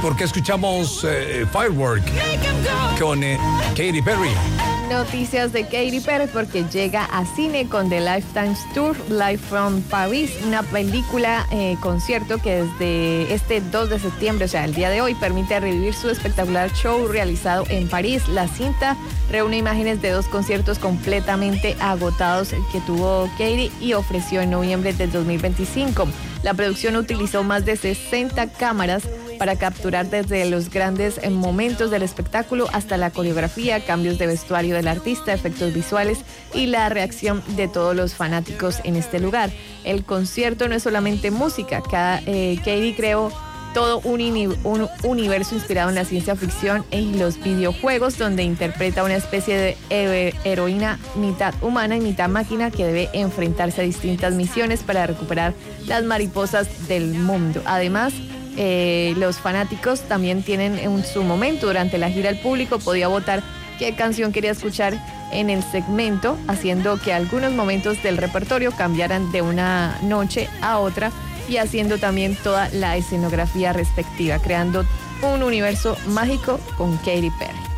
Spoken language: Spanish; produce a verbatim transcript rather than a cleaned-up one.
por qué escuchamos eh, Firework con eh, Katy Perry? Noticias de Katy Perry porque llega a cine con The Lifetime Tour Live from Paris, una película eh, concierto que desde este dos de septiembre, o sea, el día de hoy, permite revivir su espectacular show realizado en París. La cinta reúne imágenes de dos conciertos completamente agotados que tuvo Katy y ofreció en noviembre del dos mil veinticinco. La producción utilizó más de sesenta cámaras para capturar desde los grandes momentos del espectáculo hasta la coreografía, cambios de vestuario del artista, efectos visuales y la reacción de todos los fanáticos en este lugar. El concierto no es solamente música, cada, eh, Katy creó todo un, un universo inspirado en la ciencia ficción y los videojuegos, donde interpreta una especie de he heroína mitad humana y mitad máquina que debe enfrentarse a distintas misiones para recuperar las mariposas del mundo. Además, Eh, los fanáticos también tienen en su momento durante la gira, el público podía votar qué canción quería escuchar en el segmento, haciendo que algunos momentos del repertorio cambiaran de una noche a otra y haciendo también toda la escenografía respectiva, creando un universo mágico con Katy Perry.